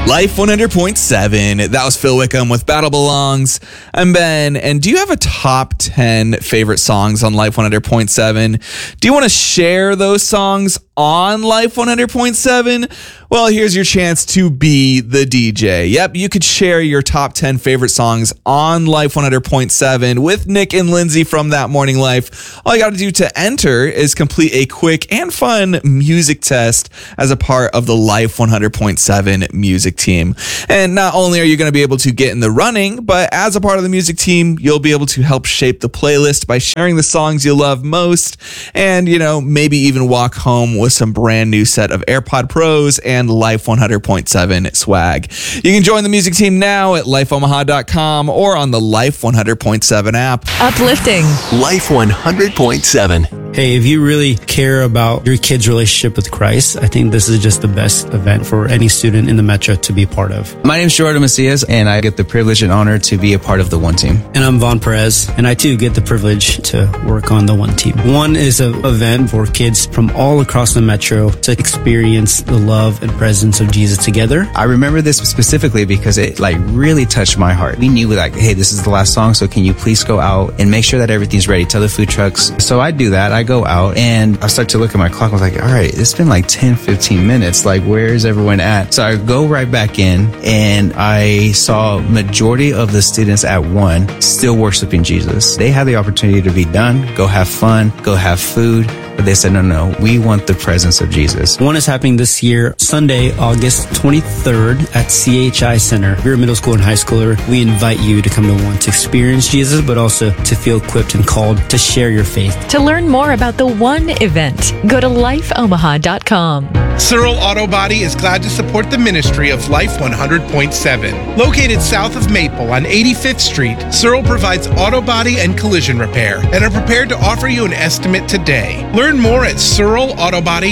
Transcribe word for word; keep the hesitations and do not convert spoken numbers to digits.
Life one hundred point seven. That was Phil Wickham with Battle Belongs. I'm Ben. And do you have a top ten favorite songs on Life one hundred point seven? Do you want to share those songs on Life one hundred point seven? Well, here's your chance to be the D J. Yep, you could share your top ten favorite songs on Life one hundred point seven with Nick and Lindsay from That Morning Life. All you got to do to enter is complete a quick and fun music test as a part of the Life one hundred point seven music team. And not only are you going to be able to get in the running, but as a part of the music team, you'll be able to help shape the playlist by sharing the songs you love most and, you know, maybe even walk home with some brand new set of AirPod Pros and Life one hundred point seven swag. You can join the music team now at life omaha dot com or on the Life one hundred point seven app. Uplifting. Life one hundred point seven. Hey, if you really care about your kid's relationship with Christ, I think this is just the best event for any student in the Metro to be a part of. My name is Jordan Macias, and I get the privilege and honor to be a part of the One Team. And I'm Vaughn Perez, and I too get the privilege to work on the One Team. One is an event for kids from all across the Metro to experience the love and presence of Jesus together. I remember this specifically because it like really touched my heart. We knew like, hey, this is the last song, so can you please go out and make sure that everything's ready? Tell the food trucks. So I do that. I go out and I start to look at my clock. I was like, all right, it's been like ten, fifteen minutes. Like, where's everyone at? So I go right back in and I saw majority of the students at one still worshiping Jesus. They had the opportunity to be done, go have fun, go have food. But they said, no, no, we want the presence of Jesus. One is happening this year, Sunday, August twenty-third at C H I Center. If you're a middle school and high schooler, we invite you to come to One to experience Jesus, but also to feel equipped and called to share your faith. To learn more about the One event, go to life omaha dot com. Searle Auto Body is glad to support the ministry of Life one hundred point seven. Located south of Maple on eighty-fifth Street, Searle provides auto body and collision repair and are prepared to offer you an estimate today. Learn more at searle auto body